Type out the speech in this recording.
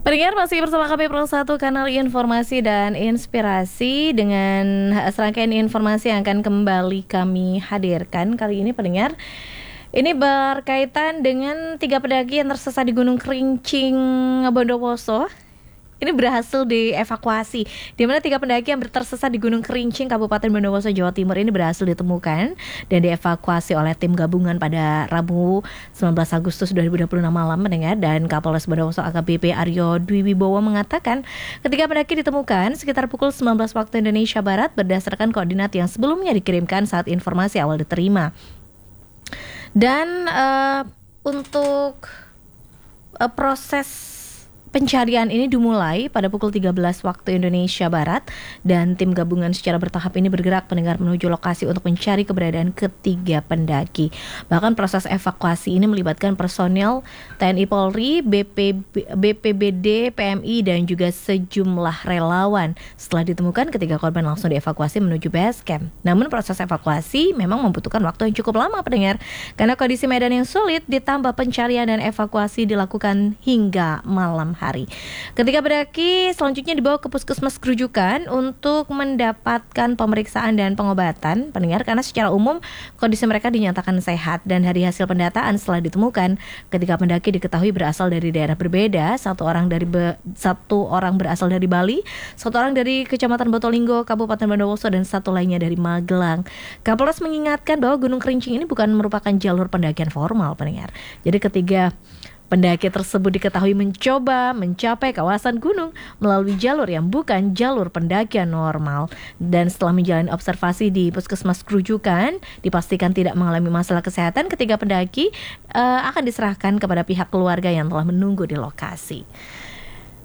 Pendengar masih bersama kami Pro 1 Kanal Informasi dan Inspirasi dengan serangkaian informasi yang akan kembali kami hadirkan kali ini pendengar. Ini berkaitan dengan 3 pendaki yang tersesat di Gunung Kerincing, Bondowoso. Ini berhasil dievakuasi, di mana 3 pendaki yang tersesat di Gunung Kerincing, Kabupaten Bondowoso, Jawa Timur ini berhasil ditemukan dan dievakuasi oleh tim gabungan pada Rabu 19 Agustus 2026 malam mendengar. Dan Kapolres Bondowoso AKBP Aryo Dwi Wibowo mengatakan ketika pendaki ditemukan sekitar pukul 19 waktu Indonesia Barat berdasarkan koordinat yang sebelumnya dikirimkan saat informasi awal diterima. Dan untuk proses pencarian ini dimulai pada pukul 13 waktu Indonesia Barat dan tim gabungan secara bertahap ini bergerak pendengar menuju lokasi untuk mencari keberadaan ketiga pendaki. Bahkan proses evakuasi ini melibatkan personel TNI Polri, BPBD, PMI dan juga sejumlah relawan. Setelah ditemukan, ketiga korban langsung dievakuasi menuju base camp. Namun proses evakuasi memang membutuhkan waktu yang cukup lama pendengar karena kondisi medan yang sulit ditambah pencarian dan evakuasi dilakukan hingga malam hari. Ketika pendaki selanjutnya dibawa ke puskesmas rujukan untuk mendapatkan pemeriksaan dan pengobatan pendengar, karena secara umum kondisi mereka dinyatakan sehat. Dan dari hasil pendataan setelah ditemukan ketika pendaki diketahui berasal dari daerah berbeda, satu orang berasal dari Bali, satu orang dari Kecamatan Botolinggo, Kabupaten Bondowoso, dan satu lainnya dari Magelang. Kapolres mengingatkan bahwa Gunung Kerincing ini bukan merupakan jalur pendakian formal pendengar. Jadi ketiga pendaki tersebut diketahui mencoba mencapai kawasan gunung melalui jalur yang bukan jalur pendakian normal. Dan setelah menjalani observasi di puskesmas rujukan, dipastikan tidak mengalami masalah kesehatan. Ketiga pendaki akan diserahkan kepada pihak keluarga yang telah menunggu di lokasi.